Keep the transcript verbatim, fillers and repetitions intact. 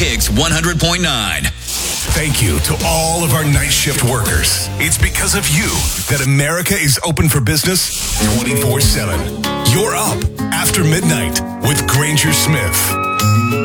Kicks one hundred point nine. Thank you to all of our night shift workers. It's because of you that America is open for business twenty-four seven. You're up after midnight with Granger Smith.